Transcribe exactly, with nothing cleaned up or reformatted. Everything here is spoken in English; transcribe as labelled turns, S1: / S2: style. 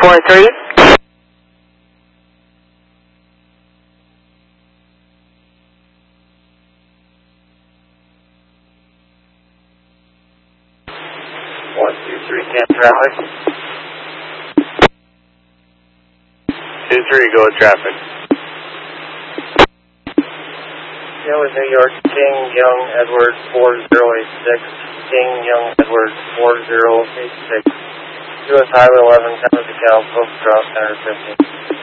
S1: four three.
S2: one two three, camp traffic.
S3: two three, go with traffic.
S2: Yeah, with New York, King, Young, Edward, four zero eight six. King, Young, Edward, four zero eight six. U S Highway eleven, ten with the Cal, post cross, center fifteen.